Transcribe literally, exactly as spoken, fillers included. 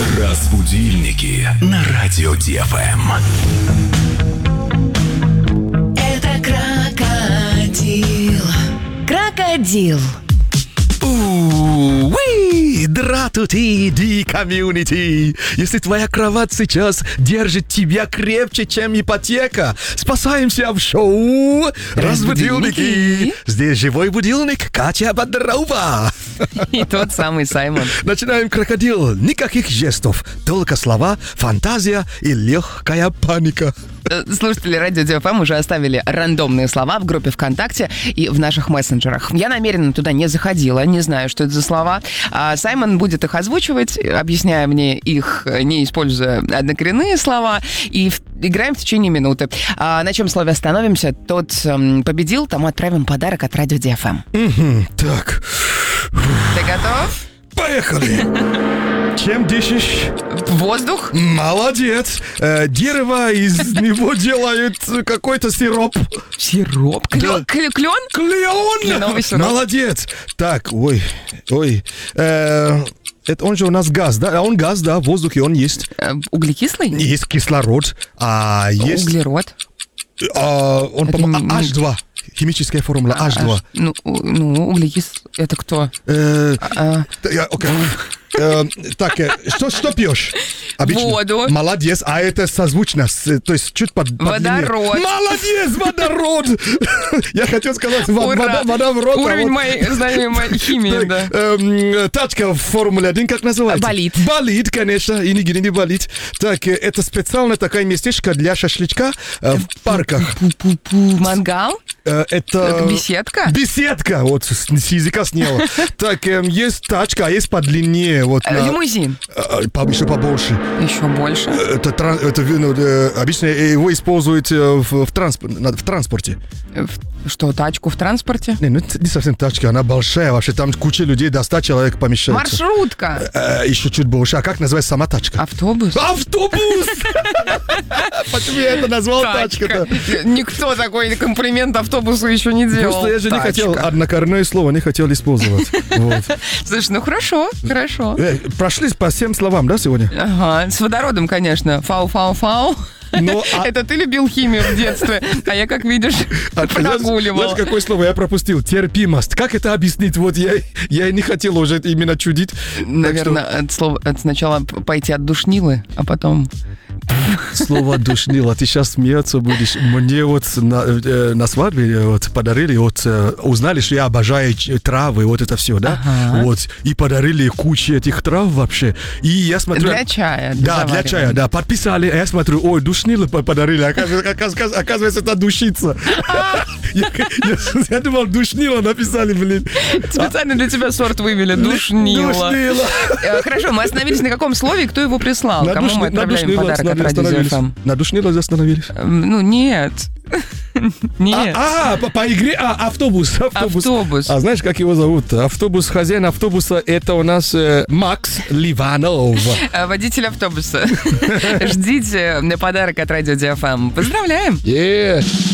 Разбудильники на радио Ди Эф Эм. Это крокодил. Крокодил. Уи! Дратути, ди комьюнити! Если твоя кровать сейчас держит тебя крепче, чем ипотека, спасаемся в шоу «Разбудильники». Здесь живой будильник Катя Бодрова. И тот самый Саймон. Начинаем «Крокодил». Никаких жестов, только слова, фантазия и легкая паника. Слушатели радио Ди Эф Эм уже оставили рандомные слова в группе ВКонтакте и в наших мессенджерах. Я намеренно туда не заходила, не знаю, что это за слова. А Саймон будет их озвучивать, объясняя мне их, не используя однокоренные слова, и в... играем в течение минуты. А на чем слове остановимся, тот эм, победил, тому отправим подарок от радио Ди Эф Эм. Угу, так. Ты готов? Поехали! Чем дышишь? Воздух? Молодец! Э, дерево, из него делают какой-то сироп. Сироп? Клен? Да. Клен? Клеон! Кленовый сироп. Молодец! Так, ой, ой. Э, это он же у нас газ, да? А он газ, да, в воздухе он есть. Э, углекислый? Есть кислород, а есть... Углерод? А, он, Это по-моему, не- эйч два. Химическая формула А, эйч два. Ну, у- ну углекислый. Это кто? Э, А, т- я- окей. Э, Так, э, что, что пьешь? Обычно? Воду. Молодец, а это созвучно, с- то есть чуть под, под Водород. длиннее. Молодец, водород! Я хотел сказать, во- Ура! вода, вода в рот. а Уровень вот- моей знания моей химии, Так, да. эм, Тачка в Формуле один, как называется? Болит. Болит, конечно, и нигде не болит. Так, э, это специально такая местечко для шашлычка э, в парках. Пу-пу-пу. Мангал? Э, Это... Беседка? Беседка, вот с, с языка сняла. Так, эм, есть тачка, а есть подлиннее. Вот, Э, на- Лимузин? Э, по- Еще побольше. Еще больше. Это, тран- это ну, э, обычно его используют э, в, в, транспор- на- в транспорте. Э, в- Что, тачку в транспорте? Не, ну это не совсем тачка, она большая. Вообще там куча людей, до ста человек помещается. Маршрутка? Э, еще чуть больше. А как называется сама тачка? Автобус? Автобус! Почему я это назвал тачка-то? Никто такой комплимент автобусу еще не делал. Просто я же не Тачка. хотел, однокоренное слово не хотел использовать. Вот. Слушай, ну хорошо, хорошо. Э, Прошли по всем словам, да, сегодня? Ага, с водородом, конечно. Фау-фау-фау. Но, а- Это ты любил химию в детстве, а я, как видишь, А ты знаешь, прогуливал. знаешь, какое слово я пропустил? Терпимость. Как это объяснить? Вот я, я и не хотел уже именно чудить. Так Наверное, от слова, от сначала п- пойти от душнилы, а потом... что слово душнило. Ты сейчас смеяться будешь. Мне вот на, э, на свадьбе вот, подарили, вот, э, узнали, что я обожаю ч- травы, вот это все, да? Ага. Вот. И подарили кучу этих трав вообще. И я смотрю... Для чая. Да, для заваривания. чая, да. Подписали, а я смотрю, ой, душнило по- подарили. Оказывается, оказ- оказывается, это душица. Я я- я думал, душнило написали, блин. Специально для тебя сорт вывели. Душнило. Душнило. Э, Хорошо, мы остановились на каком слове и кто его прислал? На Кому душ- мы на отправляем душнило подарок от радио Ди остановились. Эф Эм? На душнило остановились. Эм, Ну, нет. Нет. А, а, по, по игре, а, автобус, автобус. Автобус. А знаешь, как его зовут? Автобус, хозяин автобуса, это у нас э, Макс Ливанов. А, Водитель автобуса. Ждите на подарок от радио Ди Эф Эм. Поздравляем! Yeah.